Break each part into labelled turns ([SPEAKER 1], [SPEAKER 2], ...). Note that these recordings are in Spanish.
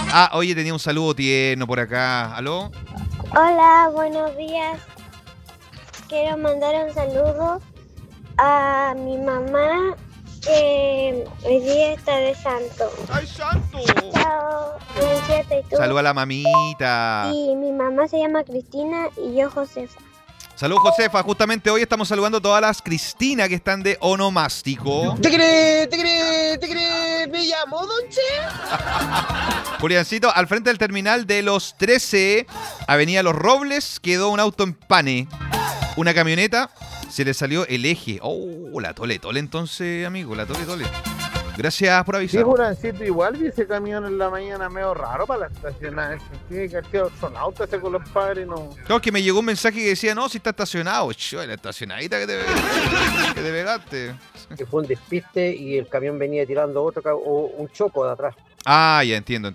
[SPEAKER 1] Ah, oye, tenía un saludo tierno por acá. ¿Aló?
[SPEAKER 2] Hola, buenos días. Quiero mandar un saludo a mi mamá que hoy día está de santo.
[SPEAKER 1] ¡Ay, santo!
[SPEAKER 2] Chao, Lucieta, ¿y tú?
[SPEAKER 1] Saluda a la mamita.
[SPEAKER 2] Y mi mamá se llama Cristina y yo Josefa.
[SPEAKER 1] Saludos, Josefa. Justamente hoy estamos saludando a todas las Cristina que están de onomástico.
[SPEAKER 3] ¿Te crees? ¿Me llamo, Don Che?
[SPEAKER 1] Juliancito, al frente del terminal de los 13, Avenida Los Robles, quedó un auto en pane. Una camioneta, se le salió el eje. Oh, la tole entonces, amigo, la tole. Gracias por
[SPEAKER 3] Sí,
[SPEAKER 1] avisar.
[SPEAKER 3] Jurancito, igual vi ese camión en la mañana medio raro para la estacionar. ¿Qué son autos ese con los padres? No.
[SPEAKER 1] Claro, que me llegó un mensaje que decía, no, si está estacionado. La estacionadita que te pegaste.
[SPEAKER 4] Que fue un despiste y el camión venía tirando o un choco de atrás.
[SPEAKER 1] Ah, ya entiendo.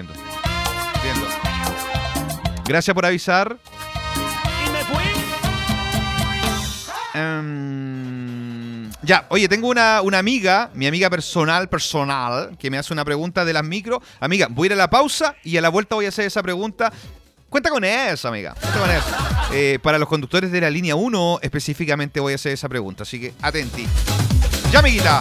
[SPEAKER 1] Gracias por avisar.
[SPEAKER 5] Y me fui.
[SPEAKER 1] Ya, oye, tengo una amiga, mi amiga personal, que me hace una pregunta de las micro. Amiga, voy a ir a la pausa y a la vuelta voy a hacer esa pregunta. Cuenta con eso, amiga. Cuenta con eso. Para los conductores de la línea 1, específicamente voy a hacer esa pregunta. Así que, atenti. Ya, amiguita.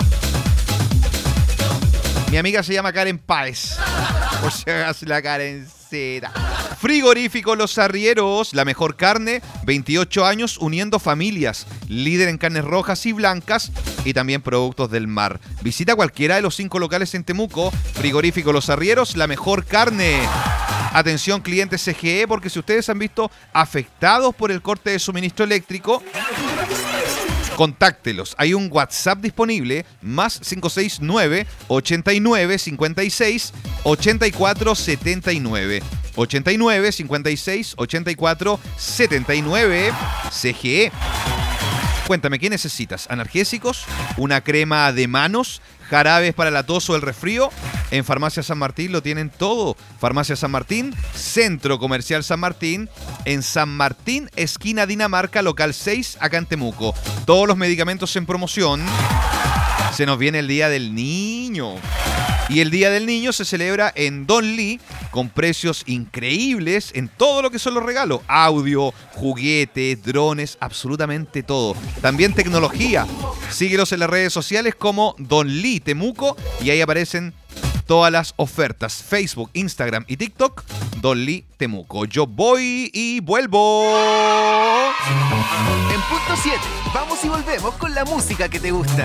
[SPEAKER 1] Mi amiga se llama Karen Páez. Por si hagas la Karencita. Frigorífico Los Arrieros, la mejor carne, 28 años uniendo familias, líder en carnes rojas y blancas y también productos del mar. Visita cualquiera de los 5 locales en Temuco. Frigorífico Los Arrieros, la mejor carne. Atención clientes CGE, porque si ustedes han visto afectados por el corte de suministro eléctrico, contáctelos. Hay un WhatsApp disponible, más 569 89 56 84 79. 89 56 84 79 CGE. Cuéntame, ¿qué necesitas? ¿Analgésicos? ¿Una crema de manos? ¿Jarabes para la tos o el resfrío? En Farmacia San Martín lo tienen todo. Farmacia San Martín, Centro Comercial San Martín, en San Martín, esquina Dinamarca, local 6, acá en Temuco. Todos los medicamentos en promoción. Se nos viene el Día del Niño. Y el Día del Niño se celebra en Don Lee con precios increíbles en todo lo que son los regalos. Audio, juguetes, drones, absolutamente todo. También tecnología. Síguelos en las redes sociales como Don Lee Temuco y ahí aparecen todas las ofertas. Facebook, Instagram y TikTok, Don Lee Temuco. Yo voy y vuelvo.
[SPEAKER 5] En punto 7, vamos y volvemos con la música que te gusta.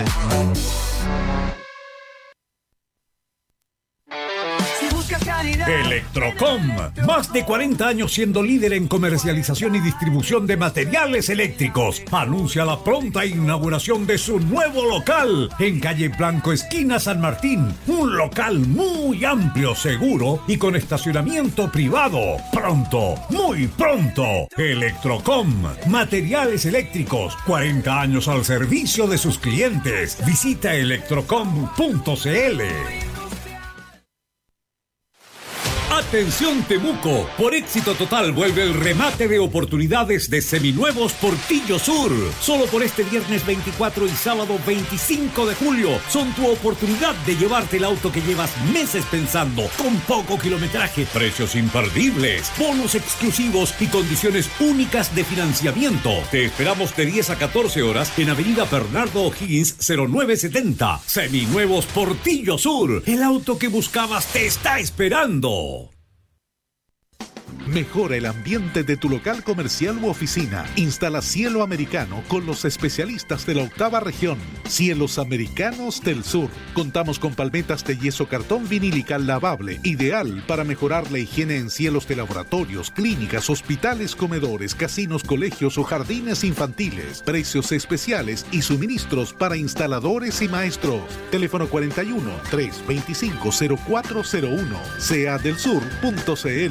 [SPEAKER 6] Electrocom, más de 40 años siendo líder en comercialización y distribución de materiales eléctricos. Anuncia la pronta inauguración de su nuevo local en calle Blanco, esquina San Martín. Un local muy amplio, seguro y con estacionamiento privado. Pronto, muy pronto. Electrocom, materiales eléctricos, 40 años al servicio de sus clientes. Visita electrocom.cl. Atención Temuco, por éxito total vuelve el remate de oportunidades de seminuevos Portillo Sur. Solo por este viernes 24 y sábado 25 de julio son tu oportunidad de llevarte el auto que llevas meses pensando, con poco kilometraje, precios imperdibles, bonos exclusivos y condiciones únicas de financiamiento. Te esperamos de 10 a 14 horas en Avenida Bernardo O'Higgins 0970. Seminuevos Portillo Sur, el auto que buscabas te está esperando.
[SPEAKER 7] Mejora el ambiente de tu local comercial u oficina. Instala Cielo Americano con los especialistas de la 8ª región. Cielos Americanos del Sur. Contamos con palmetas de yeso cartón vinílica lavable, ideal para mejorar la higiene en cielos de laboratorios, clínicas, hospitales, comedores, casinos, colegios o jardines infantiles. Precios especiales y suministros para instaladores y maestros. Teléfono 41 325 0401. seadelsur.cl.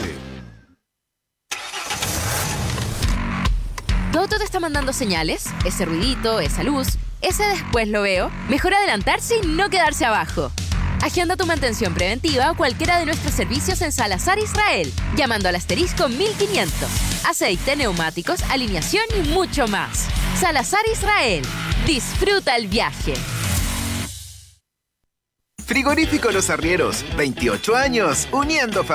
[SPEAKER 8] ¿Tu auto te está mandando señales? Ese ruidito, esa luz, ese después lo veo. Mejor adelantarse y no quedarse abajo. Agenda tu mantención preventiva o cualquiera de nuestros servicios en Salazar Israel, llamando al asterisco 1500. Aceite, neumáticos, alineación y mucho más. Salazar Israel. Disfruta el viaje.
[SPEAKER 5] Frigorífico Los Arrieros, 28 años uniendo familias.